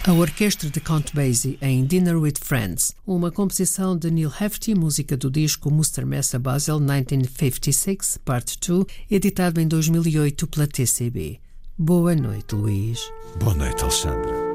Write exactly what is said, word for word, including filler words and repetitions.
A orquestra de Count Basie em Dinner with Friends, uma composição de Neil Hefti, música do disco Mustermesse Basel mil novecentos e cinquenta e seis, parte dois, editado em dois mil e oito pela T C B. Boa noite, Luís. Boa noite, Alexandra.